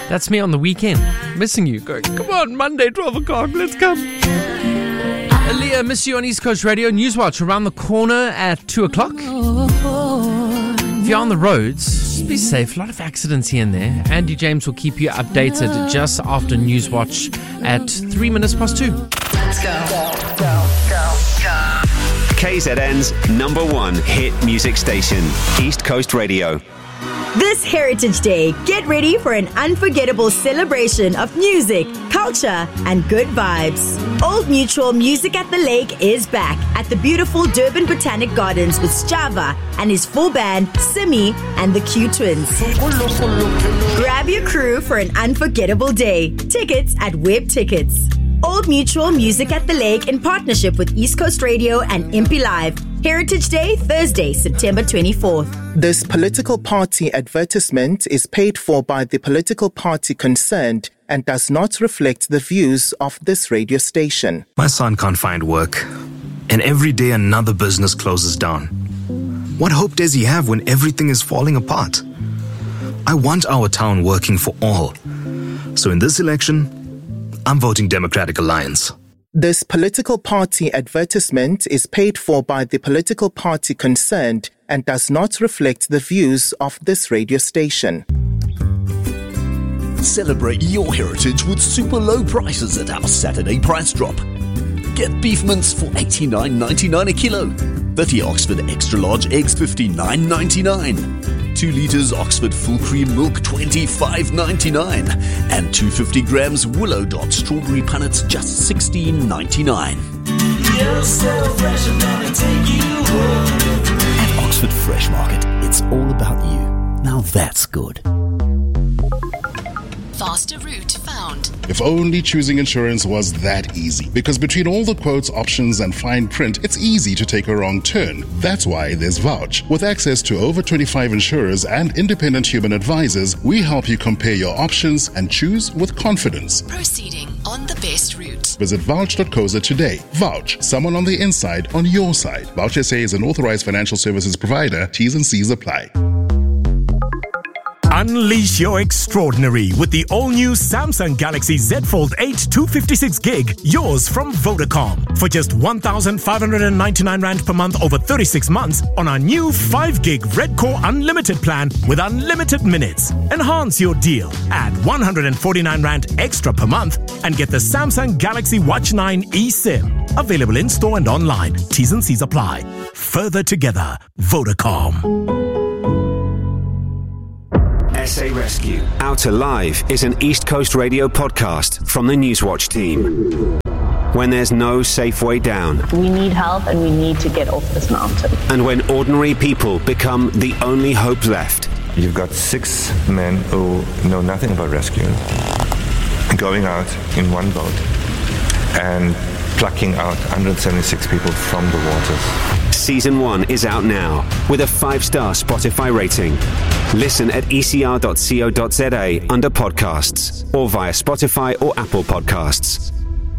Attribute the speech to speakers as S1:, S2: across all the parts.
S1: That's me on the weekend, missing you, going, come on, Monday, 12 o'clock, let's come. Aaliyah, miss you on East Coast Radio. Newswatch around the corner at 2 o'clock. If you're on the roads, just be safe. A lot of accidents here and there. Andy James will keep you updated just after Newswatch at 3 minutes past 2.
S2: Let's go.
S3: KZN's number one hit music station, East Coast Radio.
S4: This Heritage Day, get ready for an unforgettable celebration of music, culture, and good vibes. Old Mutual Music at the Lake is back at the beautiful Durban Botanic Gardens with Sjava and his full band, Simi and the Q Twins. Grab your crew for an unforgettable day. Tickets at Web Tickets. Old Mutual Music at the Lake in partnership with East Coast Radio and Impi Live. Heritage Day, Thursday, September 24th.
S5: This political party advertisement is paid for by the political party concerned and does not reflect the views of this radio station.
S6: My son can't find work, and every day another business closes down. What hope does he have when everything is falling apart? I want our town working for all. So in this election, I'm voting Democratic Alliance.
S5: This political party advertisement is paid for by the political party concerned and does not reflect the views of this radio station.
S7: Celebrate your heritage with super low prices at our Saturday price drop. Get beef mince for $89.99 a kilo. 30 Oxford Extra Large eggs $59.99. 2 litres Oxford Full Cream Milk $25.99. And 250 grams Willow Dot Strawberry Punnets just $16.99. You're so fresh, I'm gonna take you home. At Oxford Fresh Market, it's all about you. Now that's good.
S2: Faster route found.
S8: If only choosing insurance was that easy. Because between all the quotes, options, and fine print, it's easy to take a wrong turn. That's why there's Vouch. With access to over 25 insurers and independent human advisors, we help you compare your options and choose with confidence.
S2: Proceeding on the best route.
S8: Visit vouch.co.za today. Vouch, someone on the inside on your side. Vouch SA is an authorized financial services provider. T's and C's apply.
S9: Unleash your extraordinary with the all-new Samsung Galaxy Z Fold 8 256GB, yours from Vodacom. For just 1,599 Rand per month over 36 months on our new 5GB Red Core Unlimited plan with unlimited minutes. Enhance your deal. Add 149 Rand extra per month and get the Samsung Galaxy Watch 9 eSIM. Available in-store and online. T's and C's apply. Further together, Vodacom.
S3: SA Rescue. Out Alive is an East Coast Radio podcast from the Newswatch team. When there's no safe way down.
S10: We need help and we need to get off this mountain.
S3: And when ordinary people become the only hope left.
S11: You've got 6 men who know nothing about rescue going out in one boat and plucking out 176 people from the waters.
S3: Season 1 is out now with a 5-star Spotify rating. Listen at ecr.co.za under podcasts or via Spotify or Apple Podcasts.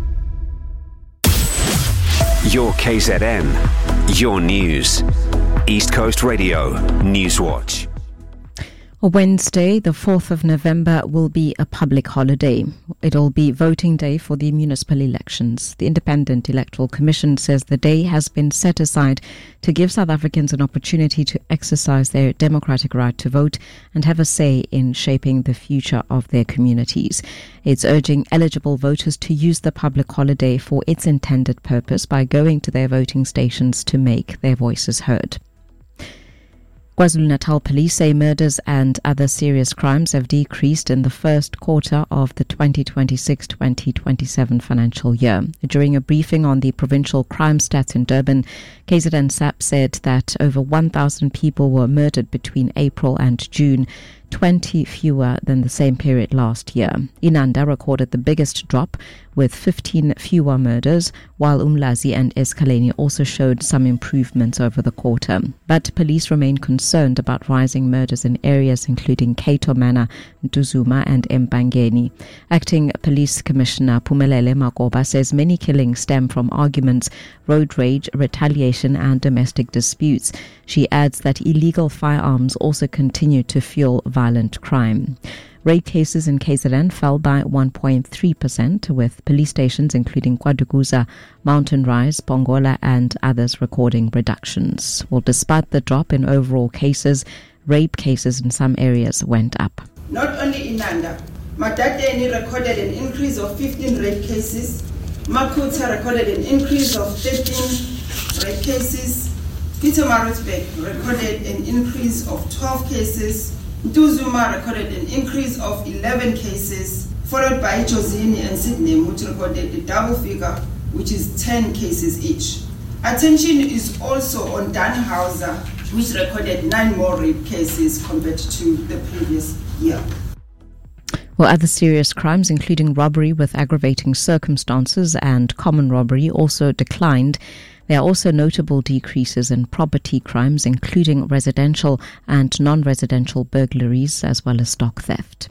S3: Your KZN, your news. East Coast Radio, Newswatch.
S12: Wednesday, the 4th of November, will be a public holiday. It'll be voting day for the municipal elections. The Independent Electoral Commission says the day has been set aside to give South Africans an opportunity to exercise their democratic right to vote and have a say in shaping the future of their communities. It's urging eligible voters to use the public holiday for its intended purpose by going to their voting stations to make their voices heard. KwaZulu-Natal police say murders and other serious crimes have decreased in the first quarter of the 2026-2027 financial year. During a briefing on the provincial crime stats in Durban, KZN SAP said that over 1,000 people were murdered between April and June, 20 fewer than the same period last year. Inanda recorded the biggest drop with 15 fewer murders, while Umlazi and Eskaleni also showed some improvements over the quarter. But police remain concerned about rising murders in areas including Cato Manor, Duzuma and Mbangeni. Acting Police Commissioner Pumelele Makoba says many killings stem from arguments, road rage, retaliation and domestic disputes. She adds that illegal firearms also continue to fuel violent crime. Rape cases in KZN fell by 1.3%, with police stations including KwaDukuza, Mountain Rise, Pongola and others recording reductions. Well, despite the drop in overall cases, rape cases in some areas went up.
S13: Not only in Nanda, Matateni recorded an increase of 15 rape cases, Makuta recorded an increase of 13 rape cases, Pietermaritzburg recorded an increase of 12 cases, Ntuzuma recorded an increase of 11 cases, followed by Jozini and Sydney, which recorded a double figure, which is 10 cases each. Attention is also on Danhauser, which recorded 9 more rape cases compared to the previous year.
S12: Well, other serious crimes, including robbery with aggravating circumstances and common robbery, also declined. There are also notable decreases in property crimes, including residential and non-residential burglaries, as well as stock theft.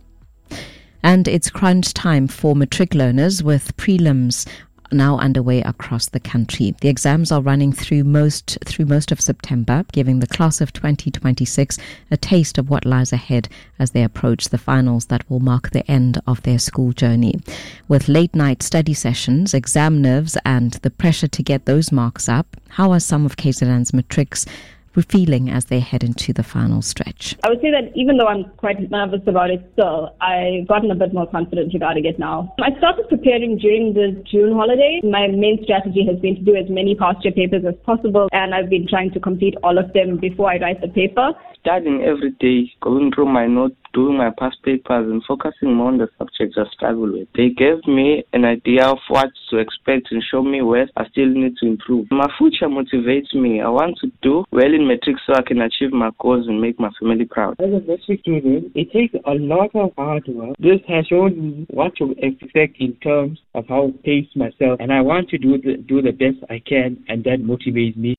S12: And it's crunch time for matric learners, with prelims now underway across the country. The exams are running through most of September, giving the class of 2026 a taste of what lies ahead as they approach the finals that will mark the end of their school journey. With late-night study sessions, exam nerves and the pressure to get those marks up, how are some of KZN's matrics feeling as they head into the final stretch?
S10: I would say that even though I'm quite nervous about it still, I've gotten a bit more confident regarding it now. I started preparing during the June holiday. My main strategy has been to do as many past year papers as possible, and I've been trying to complete all of them before I write the paper.
S14: Studying every day, going through my notes, doing my past papers and focusing more on the subjects I struggle with. They gave me an idea of what to expect and show me where I still need to improve. My future motivates me. I want to do well in matric so I can achieve my goals and make my family proud.
S15: As a matric student, it takes a lot of hard work. This has shown me what to expect in terms of how to pace myself, and I want to do the best I can, and that motivates me.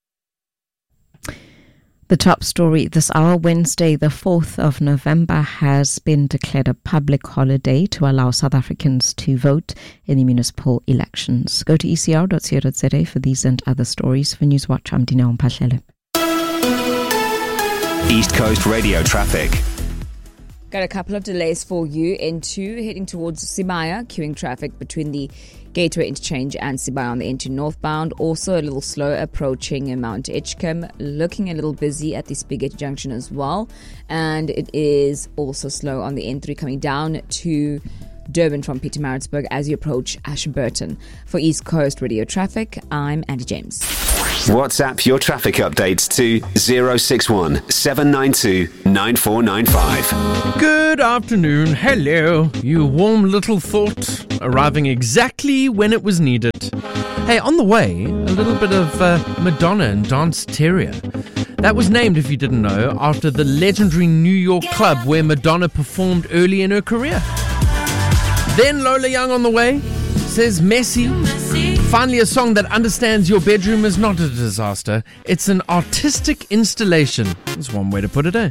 S12: The top story this hour: Wednesday, the 4th of November, has been declared a public holiday to allow South Africans to vote in the municipal elections. Go to ecr.co.za for these and other stories. For Newswatch, I'm Dineo Mphahlele.
S3: East Coast Radio traffic.
S16: Got a couple of delays for you. N2 heading towards Sibaya, queuing traffic between the Gateway Interchange and Sibaya on the N2 northbound. Also a little slow approaching Mount Edgecombe. Looking a little busy at the Spigate Junction as well. And it is also slow on the N3 coming down to Durban from Pietermaritzburg as you approach Ashburton. For East Coast Radio Traffic, I'm Andy James.
S3: WhatsApp your traffic updates to 061 792 9495.
S1: Good afternoon. Hello. You warm little thought, arriving exactly when it was needed. Hey, on the way, a little bit of Madonna and Dance Terrier. That was named, if you didn't know, after the legendary New York club where Madonna performed early in her career. Then Lola Young on the way, says Messy. Finally, a song that understands your bedroom is not a disaster. It's an artistic installation. That's one way to put it, eh?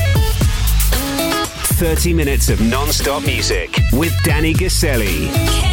S3: 30 minutes of non-stop music with Danny Gaselli.